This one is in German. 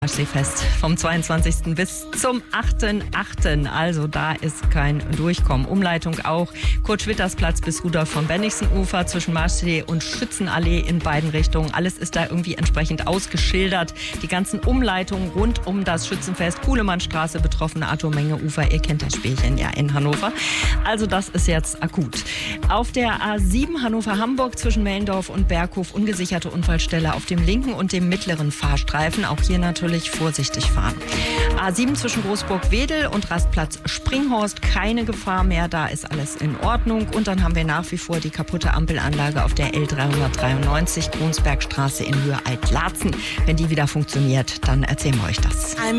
Seefest vom 22. bis zum 8.8. Also da ist kein Durchkommen. Umleitung auch Kurt-Schwitters-Platz bis Rudolf von Bennigsen-Ufer zwischen Marschsee und Schützenallee in beiden Richtungen. Alles ist da irgendwie entsprechend ausgeschildert. Die ganzen Umleitungen rund um das Schützenfest, Kuhlemannstraße, betroffene Arthur-Menge-Ufer. Ihr kennt das Spielchen ja in Hannover. Also das ist jetzt akut. Auf der A7 Hannover-Hamburg zwischen Mellendorf und Berghof ungesicherte Unfallstelle auf dem linken und dem mittleren Fahrstreifen. Auch hier natürlich vorsichtig fahren. A7 zwischen Großburg-Wedel und Rastplatz Springhorst, keine Gefahr mehr, da ist alles in Ordnung. Und dann haben wir nach wie vor die kaputte Ampelanlage auf der L393 Kronsbergstraße in Höhe Alt-Laatzen. Wenn die wieder funktioniert, dann erzählen wir euch das.